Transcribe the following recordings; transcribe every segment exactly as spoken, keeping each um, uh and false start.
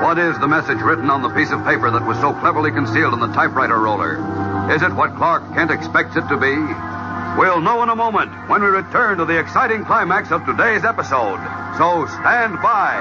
What is the message written on the piece of paper that was so cleverly concealed in the typewriter roller? Is it what Clark Kent expects it to be? We'll know in a moment when we return to the exciting climax of today's episode. So stand by.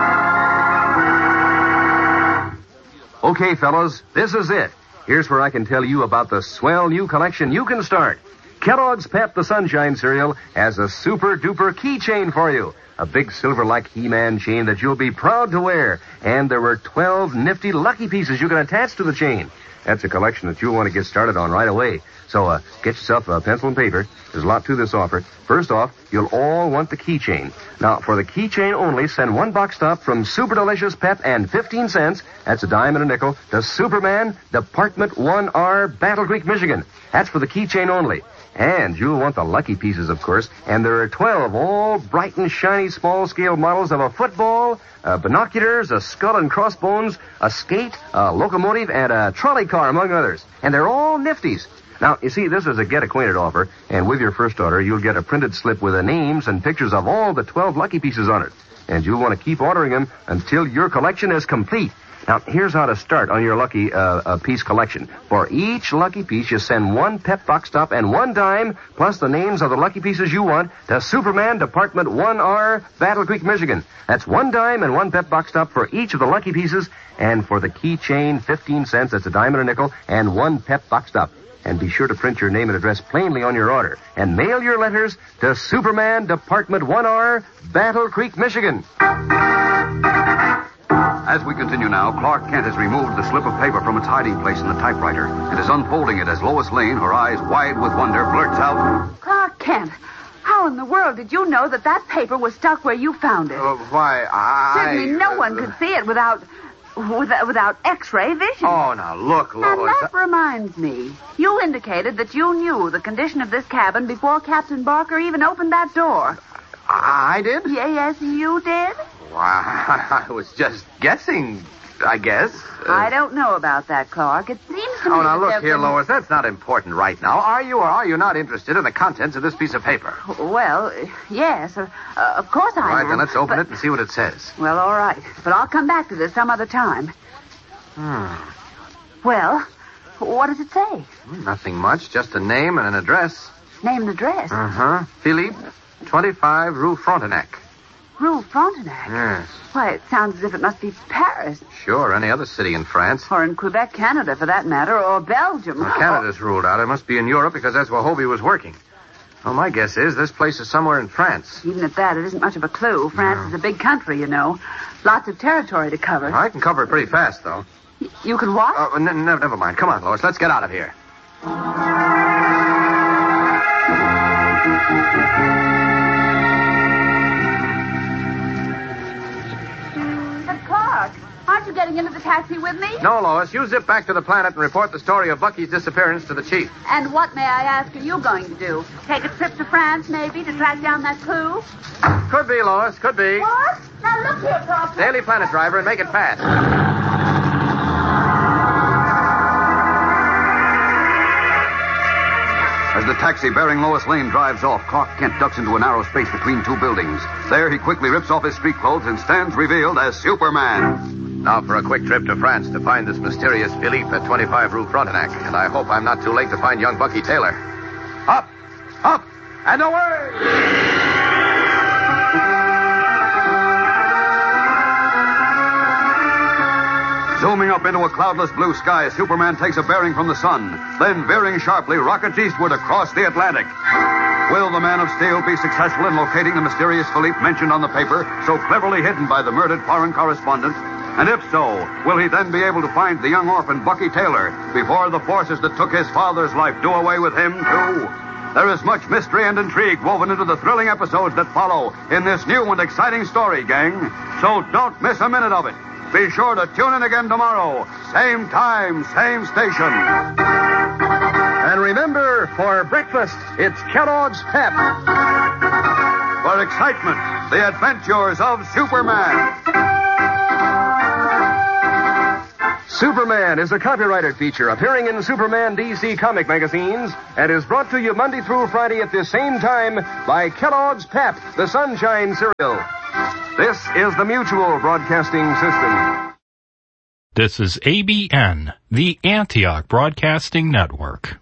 Okay, fellas, this is it. Here's where I can tell you about the swell new collection you can start. Kellogg's Pep the Sunshine cereal has a super-duper keychain for you. A big silver-like He-Man chain that you'll be proud to wear. And there were twelve nifty lucky pieces you can attach to the chain. That's a collection that you'll want to get started on right away. So uh, get yourself a pencil and paper. There's a lot to this offer. First off, you'll all want the keychain. Now, for the keychain only, send one box top from Super Delicious Pep and fifteen cents, that's a dime and a nickel, to Superman, Department one R, Battle Creek, Michigan. That's for the keychain only. And you'll want the lucky pieces, of course. And there are twelve all bright and shiny small-scale models of a football, uh, binoculars, a skull and crossbones, a skate, a locomotive, and a trolley car, among others. And they're all nifties. Now, you see, this is a get-acquainted offer, and with your first order, you'll get a printed slip with the names and pictures of all the twelve lucky pieces on it. And you'll want to keep ordering them until your collection is complete. Now, here's how to start on your lucky uh, uh, piece collection. For each lucky piece, you send one Pep box top and one dime, plus the names of the lucky pieces you want, to Superman, Department one R, Battle Creek, Michigan. That's one dime and one Pep box top for each of the lucky pieces, and for the keychain, fifteen cents, that's a dime and a nickel, and one Pep box top. And be sure to print your name and address plainly on your order, and mail your letters to Superman, Department one R, Battle Creek, Michigan. As we continue now, Clark Kent has removed the slip of paper from its hiding place in the typewriter and is unfolding it as Lois Lane, her eyes wide with wonder, blurts out, Clark Kent, how in the world did you know that that paper was stuck where you found it? Uh, why, I... Certainly no uh, one could see it without... Without, without X-ray vision. Oh, now, look, Lois. And that reminds me. You indicated that you knew the condition of this cabin before Captain Barker even opened that door. I did? Yeah, yes, you did? Why, I was just guessing, I guess. Uh, I don't know about that, Clark. It seems to me Oh, now, that look there here, been- Lois. That's not important right now. Are you or are you not interested in the contents of this piece of paper? Well, yes, uh, uh, of course I All right, am. then let's open but... it and see what it says. Well, all right. But I'll come back to this some other time. Hmm. Well, what does it say? Nothing much, just a name and an address. Name and address. Uh-huh. Philippe, twenty-five Rue Frontenac. Rue Frontenac. Yes. Why, it sounds as if it must be Paris. Sure, any other city in France. Or in Quebec, Canada, for that matter, or Belgium. Well, Canada's ruled out. It must be in Europe because that's where Hobie was working. Well, my guess is this place is somewhere in France. Even at that, it isn't much of a clue. France no. is a big country, you know. Lots of territory to cover. I can cover it pretty fast, though. Y- you can what? Oh, n- n- never mind. Come on, Lois. Let's get out of here. But Clark, aren't you getting into the taxi with me? No, Lois. You zip back to the planet and report the story of Bucky's disappearance to the chief. And what, may I ask, are you going to do? Take a trip to France, maybe, to track down that clue? Could be, Lois. Could be. What? Now look here, Clark. Daily Planet driver, and make it fast. As the taxi bearing Lois Lane drives off, Clark Kent ducks into a narrow space between two buildings. There, he quickly rips off his street clothes and stands revealed as Superman. Now for a quick trip to France to find this mysterious Philippe at twenty-five Rue Frontenac. And I hope I'm not too late to find young Bucky Taylor. Up! Up! And away! Zooming up into a cloudless blue sky, Superman takes a bearing from the sun. Then, veering sharply, rockets eastward across the Atlantic. Will the Man of Steel be successful in locating the mysterious Philippe mentioned on the paper, so cleverly hidden by the murdered foreign correspondent? And if so, will he then be able to find the young orphan Bucky Taylor before the forces that took his father's life do away with him, too? There is much mystery and intrigue woven into the thrilling episodes that follow in this new and exciting story, gang. So don't miss a minute of it. Be sure to tune in again tomorrow. Same time, same station. And remember, for breakfast, it's Kellogg's Pep. For excitement, the adventures of Superman. Superman is a copyrighted feature appearing in Superman D C comic magazines and is brought to you Monday through Friday at this same time by Kellogg's Pep, the Sunshine Cereal. This is the Mutual Broadcasting System. This is A B N, the Antioch Broadcasting Network.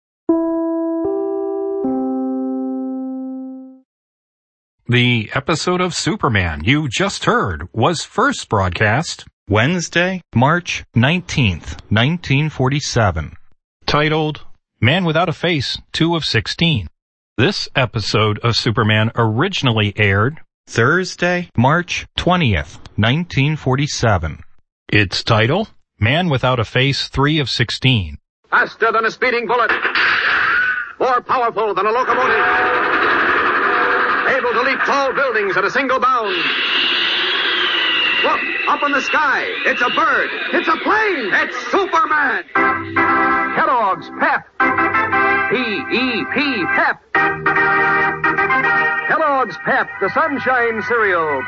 The episode of Superman you just heard was first broadcast Wednesday, March nineteenth, nineteen forty-seven, titled Man Without a Face, two of sixteen. This episode of Superman originally aired Thursday, March twentieth, nineteen forty-seven. Its title, Man Without a Face, three of sixteen. Faster than a speeding bullet. More powerful than a locomotive. Able to leap tall buildings at a single bound. Look, up in the sky. It's a bird. It's a plane. It's Superman. Kellogg's Pep. P E P, Pep. Kellogg's Pep, the Sunshine Cereal.